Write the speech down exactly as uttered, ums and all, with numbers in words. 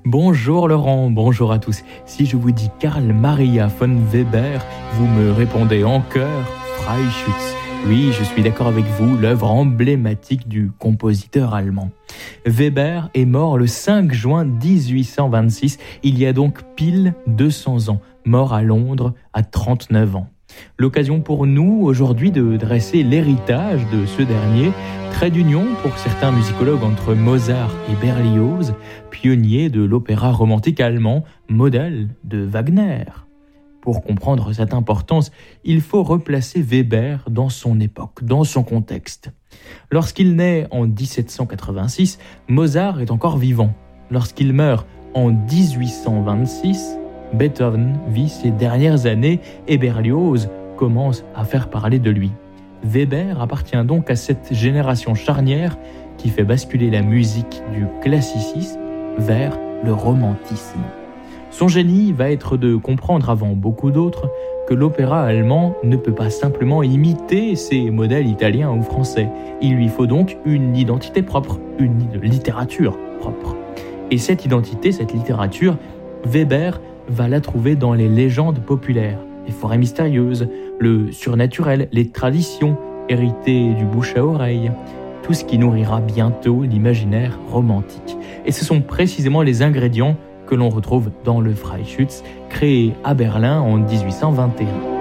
Bonjour Laurent, bonjour à tous. Si je vous dis Karl Maria von Weber, vous me répondez en chœur Freischütz. Oui, je suis d'accord avec vous, l'œuvre emblématique du compositeur allemand. Weber est mort le cinq juin dix-huit cent vingt-six, il y a donc pile deux cents ans, mort à Londres à trente-neuf ans. L'occasion pour nous aujourd'hui de dresser l'héritage de ce dernier, trait d'union pour certains musicologues entre Mozart et Berlioz, pionnier de l'opéra romantique allemand, modèle de Wagner. Pour comprendre cette importance, il faut replacer Weber dans son époque, dans son contexte. Lorsqu'il naît en dix-sept cent quatre-vingt-six, Mozart est encore vivant. Lorsqu'il meurt en dix-huit cent vingt-six, Beethoven vit ses dernières années et Berlioz commence à faire parler de lui. Weber appartient donc à cette génération charnière qui fait basculer la musique du classicisme vers le romantisme. Son génie va être de comprendre avant beaucoup d'autres que l'opéra allemand ne peut pas simplement imiter ses modèles italiens ou français. Il lui faut donc une identité propre, une littérature propre. Et cette identité, cette littérature, Weber va la trouver dans les légendes populaires, les forêts mystérieuses, le surnaturel, les traditions héritées du bouche à oreille, tout ce qui nourrira bientôt l'imaginaire romantique. Et ce sont précisément les ingrédients que l'on retrouve dans le Freischütz, créé à Berlin en dix-huit cent vingt et un.